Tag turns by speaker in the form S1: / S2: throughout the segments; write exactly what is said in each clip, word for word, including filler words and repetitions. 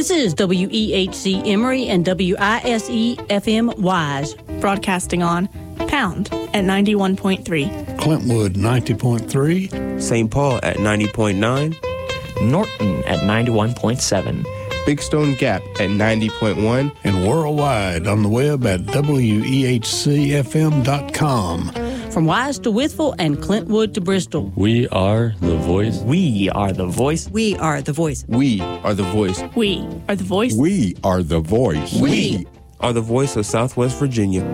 S1: This is W E H C Emory and W I S E F M Wise.
S2: Broadcasting on Pound at ninety-one point three.
S3: Clintwood ninety point three.
S4: Saint Paul at ninety point nine.
S5: Norton at ninety-one point seven.
S4: Big Stone Gap at ninety point one.
S3: And worldwide on the web at W E H C F M dot com.
S1: From Wise to Withville and Clintwood to Bristol.
S6: We are the voice.
S5: We are the voice.
S7: We are the voice.
S4: We are the voice.
S2: We are the voice.
S8: We are the voice.
S4: We are the voice of Southwest Virginia.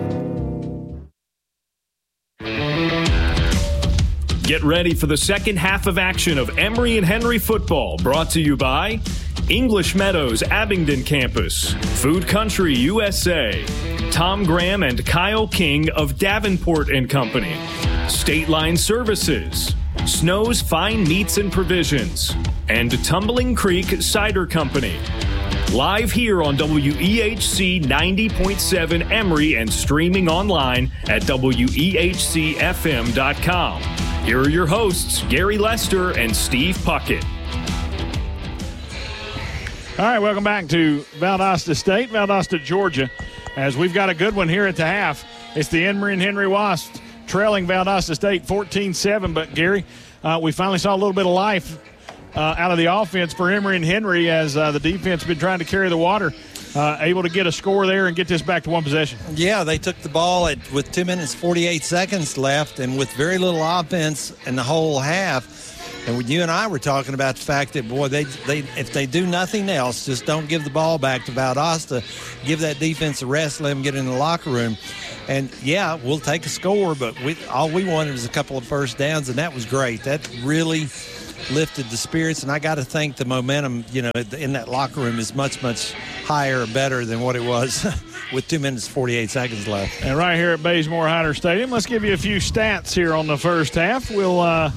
S9: Get ready for the second half of action of Emory and Henry football, brought to you by English Meadows Abingdon Campus, Food Country U S A, Tom Graham and Kyle King of Davenport and Company, State Line Services, Snow's Fine Meats and Provisions, and Tumbling Creek Cider Company. Live here on W E H C ninety point seven Emory and streaming online at W E H C F M dot com. Here are your hosts, Gary Lester and Steve Puckett.
S10: All right, welcome back to Valdosta State, Valdosta, Georgia, as we've got a good one here at the half. It's the Emory and Henry Wasps trailing Valdosta State fourteen seven, but Gary, uh, we finally saw a little bit of life uh, out of the offense for Emory and Henry as uh, the defense has been trying to carry the water, uh, able to get a score there and get this back to one possession.
S11: Yeah, they took the ball at, with two minutes, forty-eight seconds left, and with very little offense in the whole half. And when you and I were talking about the fact that, boy, they, they if they do nothing else, just don't give the ball back to Valdosta, give that defense a rest, let them get in the locker room. And, yeah, we'll take a score, but we, all we wanted was a couple of first downs, and that was great. That really lifted the spirits, and I got to think the momentum, you know, in that locker room is much, much higher or better than what it was with two minutes, forty-eight seconds left.
S10: And right here at Bazemore Hyder Stadium, let's give you a few stats here on the first half. We'll uh,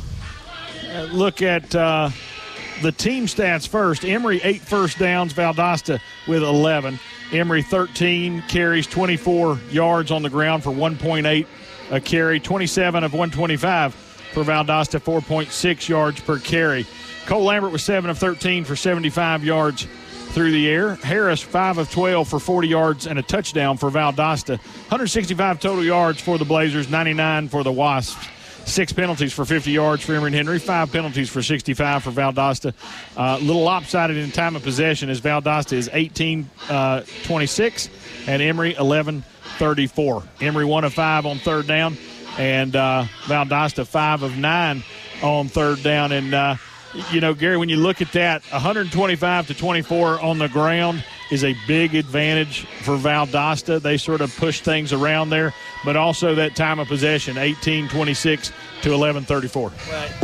S10: look at uh, the team stats first. Emory, eight first downs, Valdosta with eleven. Emory, thirteen carries, twenty-four yards on the ground for one point eight a carry, twenty-seven of one twenty-five for Valdosta, four point six yards per carry. Cole Lambert was seven of thirteen for seventy-five yards through the air. Harris, five of twelve for forty yards and a touchdown for Valdosta. one hundred sixty-five total yards for the Blazers, ninety-nine for the Wasps. Six penalties for fifty yards for Emory and Henry, five penalties for sixty-five for Valdosta. A uh, little lopsided in time of possession as Valdosta is eighteen twenty-six and Emory eleven thirty-four. Emory one of five on third down, and uh, Valdosta five of nine on third down. And, uh, you know, Gary, when you look at that, one twenty-five to twenty-four on the ground is a big advantage for Valdosta. They sort of push things around there, but also that time of possession, eighteen twenty-six to eleven thirty-four.
S11: Right.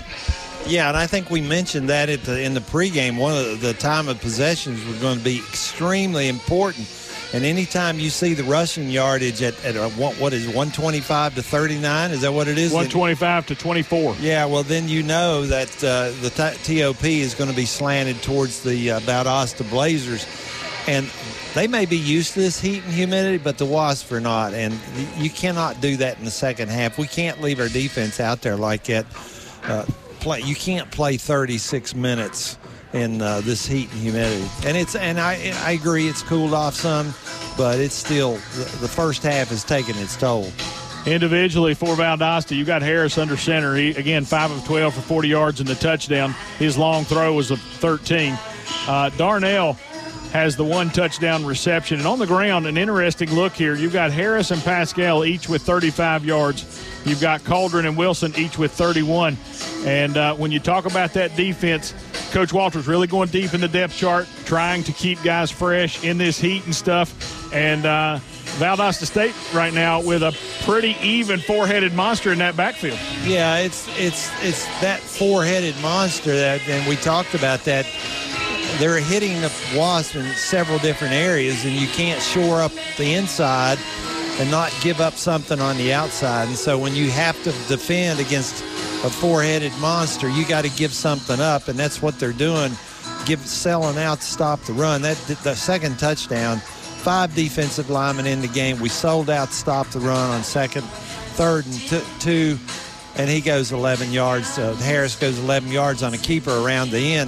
S11: Yeah, and I think we mentioned that at the, in the pregame. One of the, the time of possessions was going to be extremely important. And anytime you see the rushing yardage at, at a, what, what is one twenty-five to thirty-nine, is that what it is?
S10: one twenty-five to twenty-four.
S11: Yeah, well, then you know that uh, the t- T O P is going to be slanted towards the uh, Valdosta Blazers. And they may be used to this heat and humidity, but the Wasps are not. And you cannot do that in the second half. We can't leave our defense out there like that. Uh, play. You can't play thirty-six minutes in uh, this heat and humidity. And it's and I I agree it's cooled off some, but it's still the, the first half has taken its toll.
S10: Individually for Valdosta, you got Harris under center. He, again, five of twelve for forty yards and the touchdown. His long throw was a thirteen. Uh, Darnell has the one touchdown reception. And on the ground, an interesting look here. You've got Harris and Pascal each with thirty-five yards. You've got Cauldron and Wilson each with thirty-one. And uh, when you talk about that defense, Coach Walters really going deep in the depth chart, trying to keep guys fresh in this heat and stuff. And uh, Valdosta State right now with a pretty even four-headed monster in that backfield.
S11: Yeah, it's it's it's that four-headed monster that, and we talked about that. They're hitting the Wasp in several different areas, and you can't shore up the inside and not give up something on the outside. And so when you have to defend against a four-headed monster, you got to give something up, and that's what they're doing, give selling out to stop the run. That the second touchdown, five defensive linemen in the game. We sold out to stop the run on second, third, and t- two, and he goes eleven yards. Uh, Harris goes eleven yards on a keeper around the end.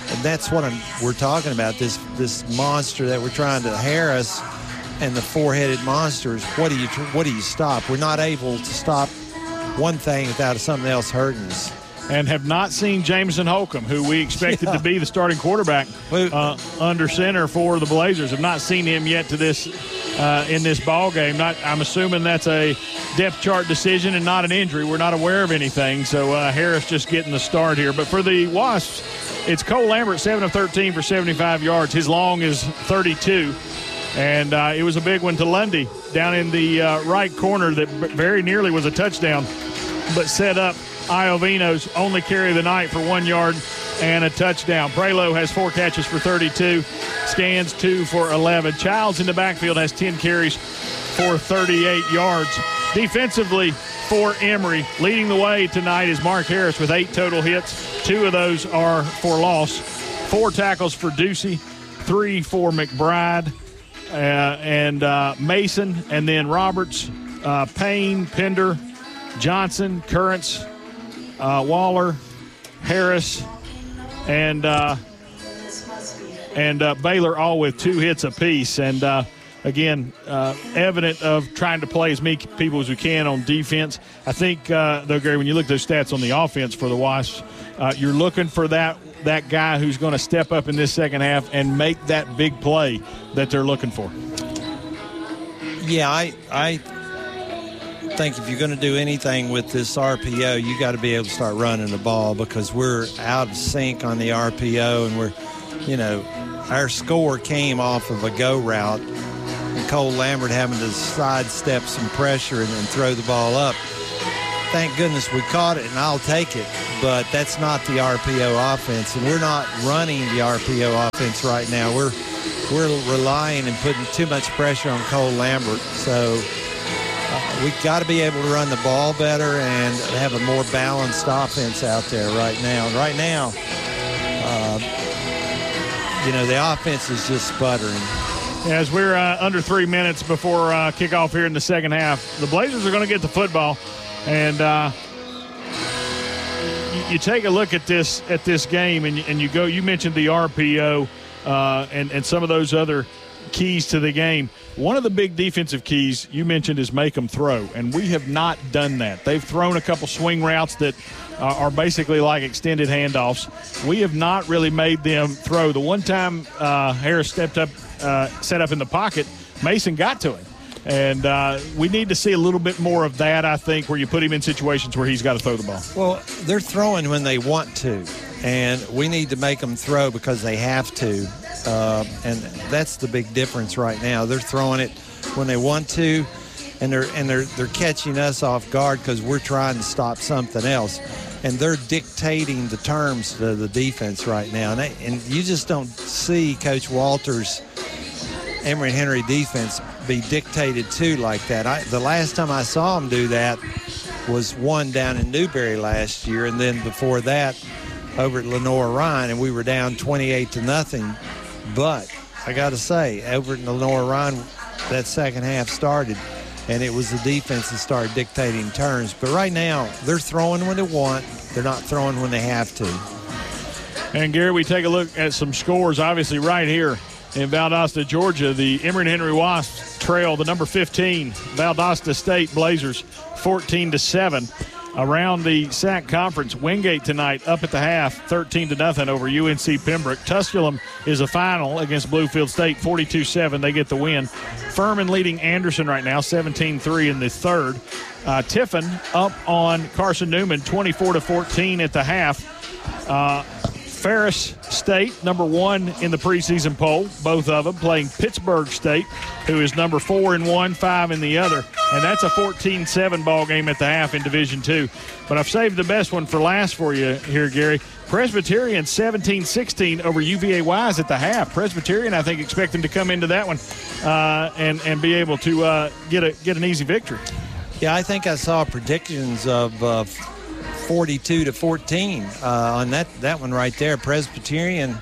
S11: And that's what I'm, we're talking about, this this monster that we're trying to harass, and the four-headed monsters. What do you what do you stop? We're not able to stop one thing without something else hurting us.
S10: And have not seen Jameson Holcomb, who we expected yeah. to be the starting quarterback uh, under center for the Blazers. Have not seen him yet to this uh, in this ball game. Not, I'm assuming that's a depth chart decision and not an injury. We're not aware of anything. So uh, Harris just getting the start here. But for the Wasps, it's Cole Lambert, seven of thirteen for seventy-five yards. His long is thirty-two. And uh, it was a big one to Lundy down in the uh, right corner that very nearly was a touchdown, but set up Iovino's only carry of the night for one yard and a touchdown. Prelo has four catches for thirty-two, Scans two for eleven. Childs in the backfield has ten carries for thirty-eight yards. Defensively for Emory, leading the way tonight is Mark Harris with eight total hits. Two of those are for loss. Four tackles for Ducey, three for McBride uh, and uh, Mason, and then Roberts, uh, Payne, Pender, Johnson, Currents, Uh, Waller, Harris, and uh, and uh, Baylor, all with two hits apiece. And uh, again, uh, evident of trying to play as many people as we can on defense. I think, uh, though, Gary, when you look at those stats on the offense for the Wasps, uh, you're looking for that that guy who's going to step up in this second half and make that big play that they're looking for.
S11: Yeah, I I. think if you're going to do anything with this R P O, you got to be able to start running the ball, because we're out of sync on the R P O, and we're, you know, our score came off of a go route, and Cole Lambert having to sidestep some pressure and then throw the ball up. Thank goodness we caught it, and I'll take it, but that's not the R P O offense, and we're not running the R P O offense right now. We're we're relying and putting too much pressure on Cole Lambert, so Uh, we've got to be able to run the ball better and have a more balanced offense out there right now. Right now, uh, you know, the offense is just sputtering.
S10: As we're uh, under three minutes before uh, kickoff here in the second half, the Blazers are going to get the football. And uh, you, you take a look at this at this game, and, and you go. You mentioned the R P O uh, and, and some of those other keys to the game. One of the big defensive keys you mentioned is make them throw, and we have not done that. They've thrown a couple swing routes that uh, are basically like extended handoffs. We have not really made them throw. The one time uh, Harris stepped up, uh, set up in the pocket, Mason got to him. And uh, we need to see a little bit more of that, I think, where you put him in situations where he's got to throw the ball.
S11: Well, they're throwing when they want to, and we need to make them throw because they have to. Uh, and that's the big difference right now. They're throwing it when they want to, and they're and they're they're catching us off guard because we're trying to stop something else, and they're dictating the terms to the defense right now. And, they, and you just don't see Coach Walters' Emory and Henry defense be dictated to like that. I, the last time I saw him do that was one down in Newberry last year, and then before that over at Lenore Ryan, and we were down twenty-eight to nothing. But I got to say, over at Lenore Ryan, that second half started, and it was the defense that started dictating turns. But right now, they're throwing when they want. They're not throwing when they have to.
S10: And, Gary, we take a look at some scores, obviously, right here in Valdosta, Georgia. The Emory and Henry Wasps trail the number fifteen Valdosta State Blazers fourteen to seven. Around the S A C Conference, Wingate tonight up at the half, thirteen to nothing over U N C Pembroke. Tusculum is a final against Bluefield State, forty-two seven. They get the win. Furman leading Anderson right now, seventeen three in the third. Uh, Tiffin up on Carson Newman, twenty-four to fourteen at the half. Uh, Ferris State, number one in the preseason poll, both of them playing Pittsburgh State, who is number four in one, five in the other. And that's a fourteen seven ball game at the half in Division two. But I've saved the best one for last for you here, Gary. Presbyterian seventeen sixteen over U V A Wise at the half. Presbyterian, I think, expecting to come into that one uh, and, and be able to uh, get a get an easy victory.
S11: Yeah, I think I saw predictions of uh, forty-two to fourteen uh, on that, that one right there. Presbyterian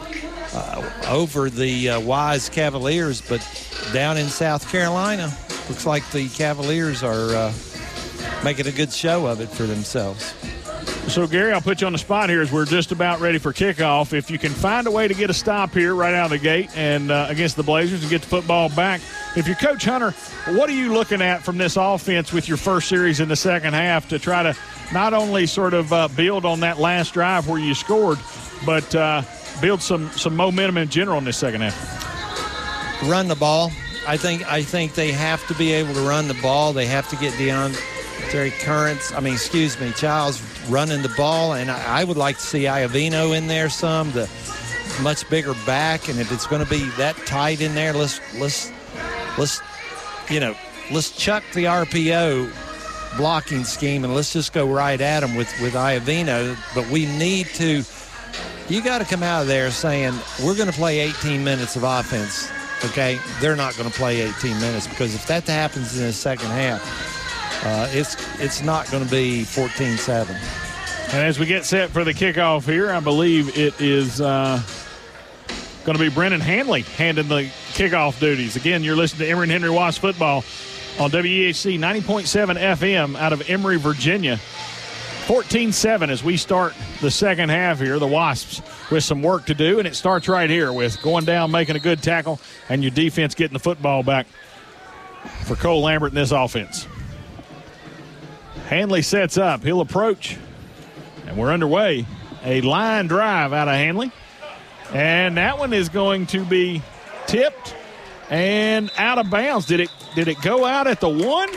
S11: uh, over the uh, Wise Cavaliers, but down in South Carolina, looks like the Cavaliers are uh, making a good show of it for themselves.
S10: So, Gary, I'll put you on the spot here as we're just about ready for kickoff. If you can find a way to get a stop here right out of the gate and uh, against the Blazers and get the football back, if you're Coach Hunter, what are you looking at from this offense with your first series in the second half to try to not only sort of uh, build on that last drive where you scored, but uh, build some, some momentum in general in this second half?
S11: Run the ball. I think I think they have to be able to run the ball. They have to get Deon Terry Currents, I mean, excuse me, Childs running the ball, and I, I would like to see Iovino in there some, the much bigger back, and if it's going to be that tight in there, let's let's let's you know let's chuck the R P O blocking scheme and let's just go right at them with with Iovino. But we need to. You got to come out of there saying we're going to play eighteen minutes of offense. Okay, they're not going to play eighteen minutes, because if that happens in the second half. Uh, it's it's not going to be fourteen seven.
S10: And as we get set for the kickoff here, I believe it is uh, going to be Brennan Hanley handing the kickoff duties. Again, you're listening to Emory and Henry Wasp football on W E H C ninety point seven F M out of Emory, Virginia. fourteen seven as we start the second half here. The Wasps with some work to do, and it starts right here with going down, making a good tackle, and your defense getting the football back for Cole Lambert in this offense. Hanley sets up. He'll approach. And we're underway. A line drive out of Hanley. And that one is going to be tipped and out of bounds. Did it did it go out at the one?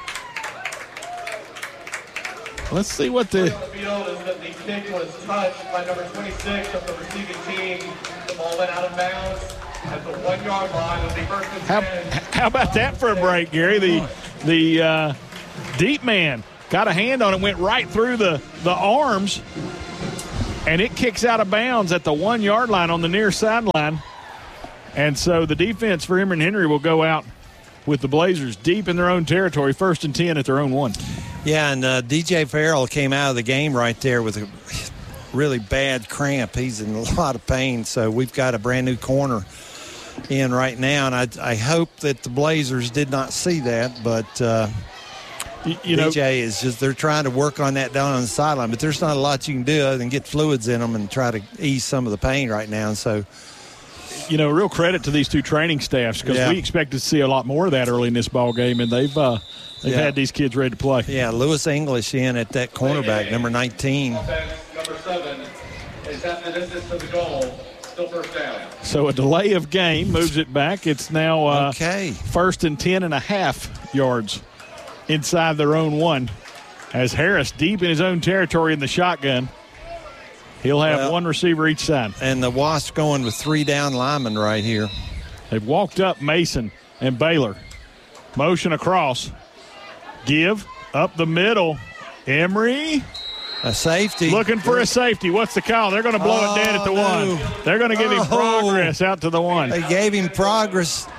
S10: Let's see what the...
S6: The field is that the kick was touched by number twenty-six of the receiving team. The ball went out of bounds at the one-yard line of the first and
S10: how,
S6: ten.
S10: how about that for a break, Gary? The, the uh, deep man got a hand on it, went right through the, the arms, and it kicks out of bounds at the one-yard line on the near sideline. And so the defense for Emory and Henry will go out with the Blazers deep in their own territory, first and ten at their own one.
S11: Yeah, and uh, D J Farrell came out of the game right there with a really bad cramp. He's in a lot of pain, so we've got a brand-new corner in right now, and I, I hope that the Blazers did not see that, but uh, – You, you D J know, is just, they're trying to work on that down on the sideline, but there's not a lot you can do other than get fluids in them and try to ease some of the pain right now. So,
S10: you know, real credit to these two training staffs, because yeah. we expected to see a lot more of that early in this ball game, and they've uh, they've yeah. had these kids ready to play.
S11: Yeah, Lewis English in at that cornerback, number nineteen.
S6: Number seven is at the distance of the goal. Still first down.
S10: So a delay of game moves it back. It's now uh,
S11: okay.
S10: first and ten and a half yards inside their own one, as Harris deep in his own territory in the shotgun. He'll have well, one receiver each side.
S11: And the Wasps going with three down linemen right here.
S10: They've walked up Mason and Baylor. Motion across. Give up the middle. Emory.
S11: A safety.
S10: Looking for a safety. What's the call? They're going to blow oh, it dead at the no. one. They're going to give him oh. progress out to the one.
S11: They gave him progress.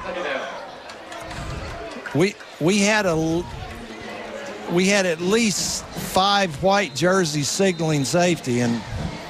S11: We we had a we had at least five white jerseys signaling safety, and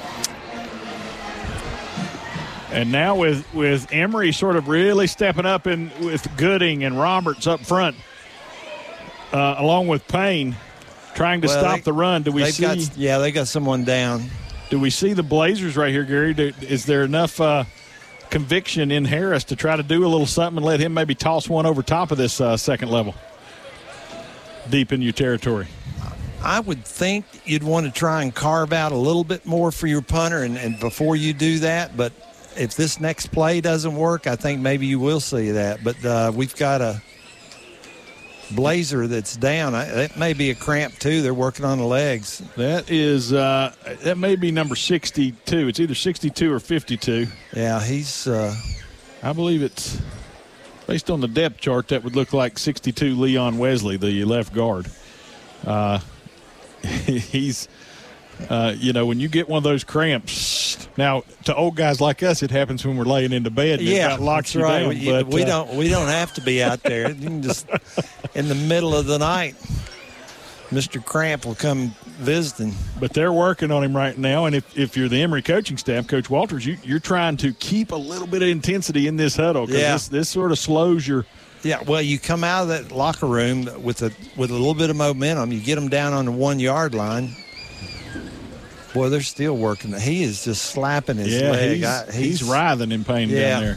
S10: and now with with Emory sort of really stepping up in with Gooding and Roberts up front, uh, along with Payne, trying to well, stop
S11: they,
S10: the run. Do we see?
S11: Got, yeah, they got someone down.
S10: Do we see the Blazers right here, Gary? Do, is there enough uh, conviction in Harris to try to do a little something and let him maybe toss one over top of this uh, second level, deep in your territory?
S11: I would think you'd want to try and carve out a little bit more for your punter, and, and before you do that. But if this next play doesn't work, I think maybe you will see that. But uh, we've got a Blazer that's down. That may be a cramp too. They're working on the legs.
S10: That is uh, that may be number sixty-two. It's either sixty-two or fifty-two.
S11: Yeah, he's. Uh,
S10: I believe it's based on the depth chart. That would look like sixty-two. Leon Wesley, the left guard. Uh, he's. Uh, you know, when you get one of those cramps, now to old guys like us, it happens when we're laying into bed. And
S11: yeah,
S10: it locks
S11: that's
S10: you
S11: right.
S10: down.
S11: We,
S10: but,
S11: we
S10: uh,
S11: don't. We don't have to be out there. You can just in the middle of the night, Mister Cramp will come visiting.
S10: But they're working on him right now, and if, if you're the Emory coaching staff, Coach Walters, you, you're trying to keep a little bit of intensity in this huddle because
S11: yeah.
S10: this, this sort of slows your.
S11: Yeah, well, you come out of that locker room with a with a little bit of momentum. You get them down on the one yard line. Boy, they're still working. He is just slapping his
S10: yeah,
S11: leg.
S10: He's,
S11: I,
S10: he's, he's writhing in pain
S11: yeah.
S10: down there.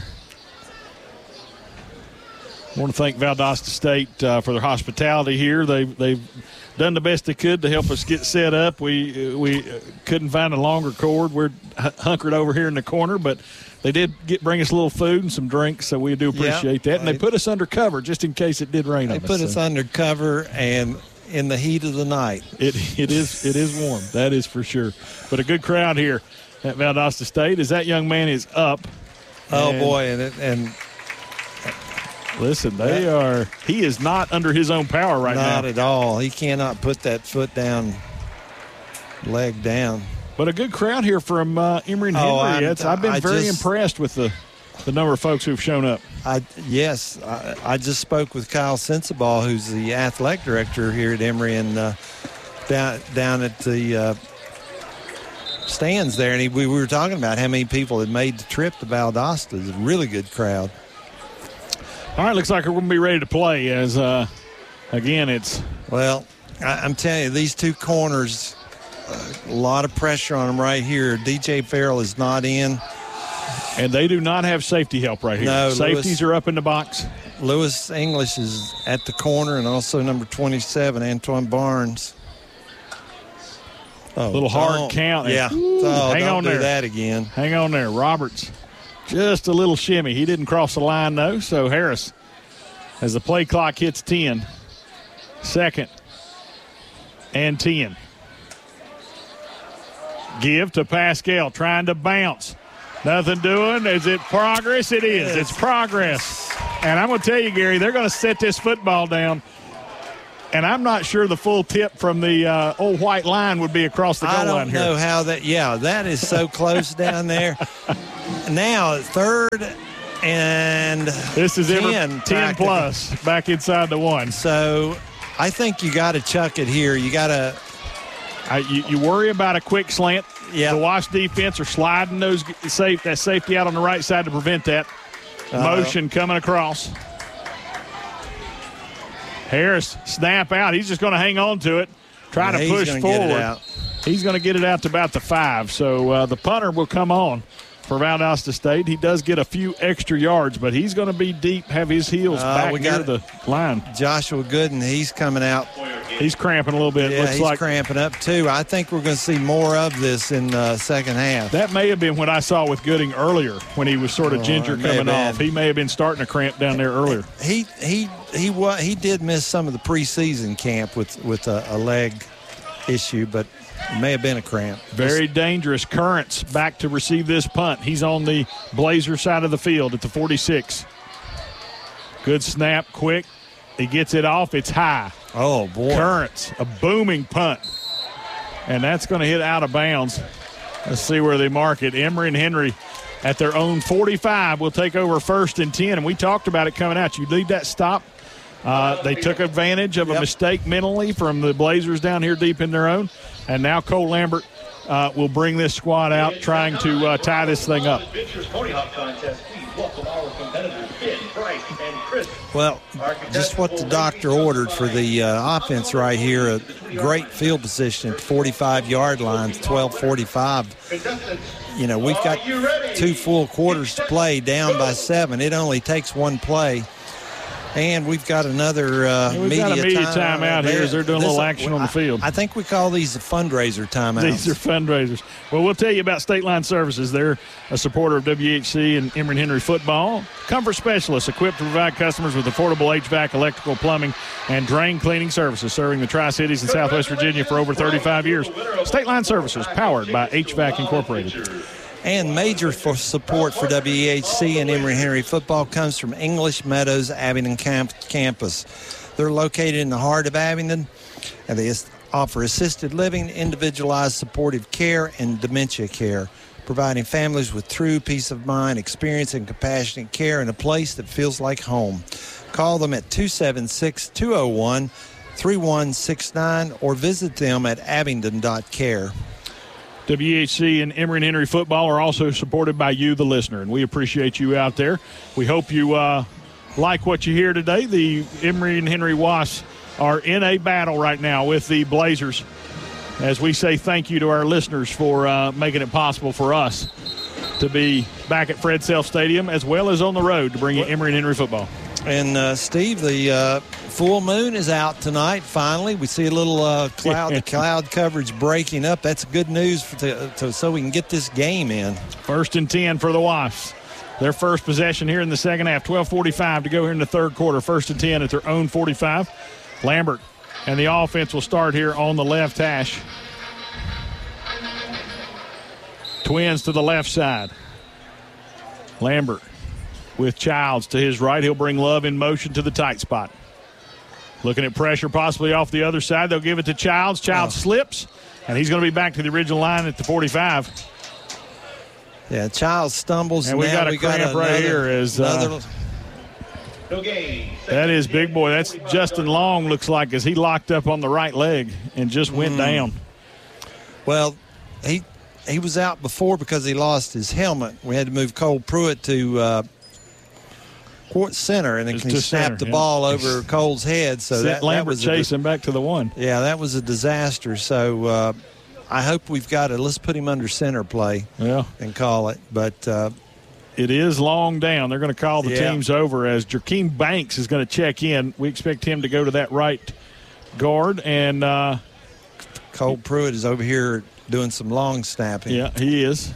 S10: I want to thank Valdosta State uh, for their hospitality here. They, they've done the best they could to help us get set up. We we couldn't find a longer cord. We're hunkered over here in the corner, but they did get bring us a little food and some drinks, so we do appreciate
S11: yeah,
S10: that. And they put us under cover just in case it did rain
S11: they
S10: on us.
S11: They put us
S10: so.
S11: under cover and in the heat of the night.
S10: It It is it is warm. That is for sure. But a good crowd here at Valdosta State as that young man is up.
S11: Oh,
S10: and
S11: boy, and it, and
S10: listen, they are – he is not under his own power right
S11: not
S10: now.
S11: Not at all. He cannot put that foot down, leg down.
S10: But a good crowd here from uh, Emory and
S11: oh,
S10: Henry.
S11: I'm,
S10: I've been
S11: I
S10: very
S11: just,
S10: impressed with the, the number of folks who've shown up.
S11: I Yes, I, I just spoke with Kyle Sensabaugh, who's the athletic director here at Emory, and uh, down, down at the uh, stands there, and he, we, we were talking about how many people had made the trip to Valdosta. It's a really good crowd.
S10: All right, looks like we're going to be ready to play as, uh, again, it's...
S11: Well, I, I'm telling you, these two corners, uh, a lot of pressure on them right here. D J Farrell is not in.
S10: And they do not have safety help right here.
S11: No,
S10: Safeties
S11: Lewis,
S10: are up in the box.
S11: Lewis English is at the corner, and also number twenty-seven, Antoine Barnes.
S10: Oh, little hard count.
S11: Yeah.
S10: Ooh,
S11: oh,
S10: hang
S11: don't
S10: on
S11: do
S10: there.
S11: that again.
S10: Hang on there. Roberts. Just a little shimmy. He didn't cross the line, though. So Harris, as the play clock hits ten, second and ten. Give to Pascal, trying to bounce. Nothing doing. Is it progress? It is. It's progress. And I'm going to tell you, Gary, they're going to set this football down. And I'm not sure the full tip from the uh, old white line would be across the goal
S11: line here. I
S10: line
S11: don't know
S10: here.
S11: how that – yeah, that is so close down there. Now, third and
S10: this is
S11: ten,
S10: ten plus back inside the one.
S11: So I think you got to chuck it here. You got to
S10: uh, – you, you worry about a quick slant.
S11: Yeah.
S10: The Wash defense are sliding those safe that safety out on the right side to prevent that. Uh, Motion coming across. Harris, snap out. He's just going to hang on to it, try
S11: yeah,
S10: to push
S11: he's
S10: forward.
S11: Get it out.
S10: He's going to get it out to about the five. So uh, the punter will come on for Valdosta State. He does get a few extra yards, but he's going to be deep, have his heels
S11: uh,
S10: back
S11: we
S10: near
S11: got
S10: the line.
S11: Joshua Gooden, he's coming out.
S10: He's cramping a little bit.
S11: Yeah,
S10: Looks
S11: he's
S10: like
S11: cramping up too. I think we're going to see more of this in the second half.
S10: That may have been what I saw with Gooding earlier when he was sort of
S11: oh,
S10: ginger coming off. He may have been starting to cramp down there earlier.
S11: He he he wa- he did miss some of the preseason camp with with a, a leg issue, but it may have been a cramp.
S10: Very dangerous. Currents back to receive this punt. He's on the Blazer side of the field at the forty-six. Good snap, quick. He gets it off. It's high.
S11: Oh, boy.
S10: Currents, a booming punt. And that's going to hit out of bounds. Let's see where they mark it. Emory and Henry at their own forty-five will take over first and ten. And we talked about it coming out. You need that stop. Uh, they took advantage of a
S11: yep.
S10: mistake mentally from the Blazers down here deep in their own. And now Cole Lambert uh, will bring this squad out trying to uh, tie this thing up.
S11: Well, just what the doctor ordered for the uh, offense right here, a great field position at the forty-five-yard line, twelve forty-five. You know, we've got two full quarters to play, down by seven. It only takes one play. And we've got another uh,
S10: yeah, we've
S11: media,
S10: got a media
S11: time,
S10: time out here as they're doing
S11: this,
S10: a little action on the field.
S11: I, I think we call these the fundraiser timeouts.
S10: These are fundraisers. Well, we'll tell you about State Line Services. They're a supporter of W H C and Emory and Henry football. Comfort specialists equipped to provide customers with affordable H V A C, electrical, plumbing, and drain cleaning services, serving the Tri-Cities in Southwest Virginia for over thirty-five years. State Line Services, powered by H V A C Incorporated.
S11: And major for support for W E H C and Emory Henry football comes from English Meadows Abingdon camp- campus. They're located in the heart of Abingdon, and they offer assisted living, individualized supportive care, and dementia care, providing families with true peace of mind, experience, and compassionate care in a place that feels like home. Call them at two seven six, two zero one, three one six nine or visit them at abingdon dot care.
S10: W H C and Emory and Henry football are also supported by you, the listener, and we appreciate you out there. We hope you uh, like what you hear today. The Emory and Henry Wasps are in a battle right now with the Blazers as we say thank you to our listeners for uh, making it possible for us to be back at Fred Self Stadium as well as on the road to bring you Emory and Henry football.
S11: And, uh, Steve, the uh, full moon is out tonight, finally. We see a little uh, cloud the cloud coverage breaking up. That's good news for to, to, so we can get this game in.
S10: First and ten for the Wasps. Their first possession here in the second half. twelve forty-five to go here in the third quarter. First and ten at their own forty-five. Lambert and the offense will start here on the left hash. Twins to the left side. Lambert with Childs to his right. He'll bring Love in motion to the tight spot. Looking at pressure possibly off the other side. They'll give it to Childs. Childs oh. slips, and he's going to be back to the original line at the forty-five.
S11: Yeah, Childs stumbles.
S10: And we
S11: now
S10: got a
S11: we
S10: cramp
S11: got
S10: right
S11: another,
S10: here. As, uh, that is big boy. That's Justin Long, looks like, as he locked up on the right leg and just went mm. down.
S11: Well, he he was out before because he lost his helmet. We had to move Cole Pruitt to uh, court center, and then he snapped center, the yeah. ball over Cole's head. So that,
S10: Lambert
S11: that was
S10: chasing back to the one.
S11: Yeah, that was a disaster. So uh, I hope we've got it. Let's put him under center play
S10: yeah.
S11: and call it. But uh,
S10: it is long down. They're going to call the
S11: yeah.
S10: teams over as Jerkeem Banks is going to check in. We expect him to go to that right guard. And uh,
S11: Cole Pruitt is over here doing some long snapping.
S10: Yeah, he is.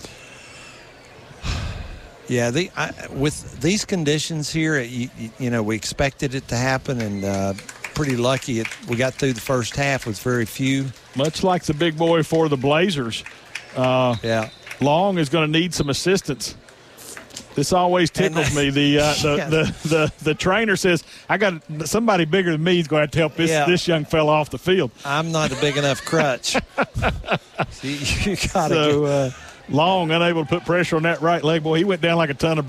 S11: Yeah, the, I, with these conditions here, you, you know, we expected it to happen, and uh, pretty lucky it, we got through the first half with very few.
S10: Much like the big boy for the Blazers. Uh,
S11: yeah.
S10: Long is going to need some assistance. This always tickles me. The, uh, the,
S11: yeah.
S10: the the the trainer says, "I got somebody bigger than me is going to have to help this
S11: yeah.
S10: this young fella off the field."
S11: I'm not a big enough crutch. you, you got to.
S10: So, uh, Long unable to put pressure on that right leg. Boy, he went down like a ton of